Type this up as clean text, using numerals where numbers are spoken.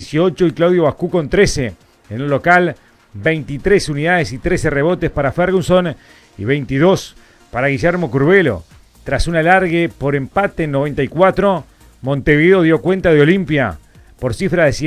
18 y Claudio Bascú con 13. En el local, 23 unidades y 13 rebotes para Ferguson y 22 para Guillermo Curvelo. Tras un alargue por empate en 94, Montevideo dio cuenta de Olimpia por cifra de